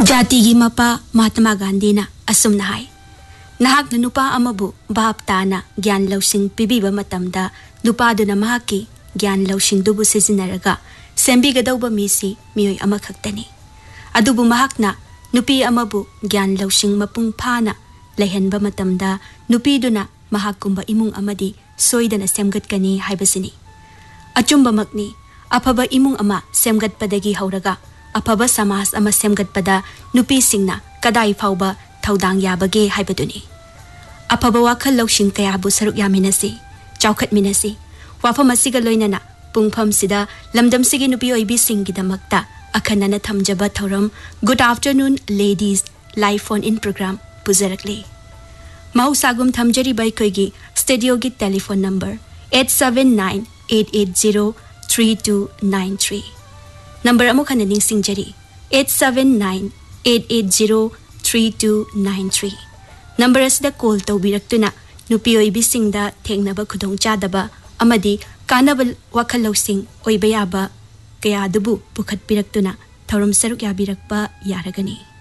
जाति की मपा महात्मा गांधी ना असुम नहाय नाहक नुपा अमबु भाप ताना ज्ञान लौसिंग पिबीबा मतमदा नुपादुना महाकी ज्ञान लौसिंग दुबु सिजिनरगा सेंबिगदौबा मिसी मियोय अमखक्तनी अदुबु महाकना नुपी अमबु ज्ञान लौसिंग मपुंग फाना लैहनबा मतमदा नुपीदुना महाकुंबा इमुंग अमदी सोइदना सेमगतकनी हाइबसिनी अचुंबमकनी अफबा इमुंग अमा सेमगतपदगी हौरगा अफबा समाज अमा सेमगतपदा नुपी सिंगना कदाई फाउबा थौदांग याबगे हाइबदुनी अफबा वाखल लौसिंग कयाबु सरुक यामिनसी चौखत मिनसी वाफम असिगा लोइनना पुंगफम सिदा लमदम सिगी नुपी ओइबी सिंगिदमक्ता अखनना थमजबा थौरम good afternoon ladies live phone in programme पुजरकले मौसागुम थमजरी बाइकोगी studio की telephone number 8798803293 number अमुखन निंगसिंगजरी 8798803293 number असिदा call तौबिरक्तुना नुपी ओइबी सिंगदा थेंगनबा खुदोंग चादबा अमदी कानबल वखल लौसिंग ओइबा याबा कयादुबु पुखत पिरक्तुना थौरम सरुक याबिरक्पा यारगनी।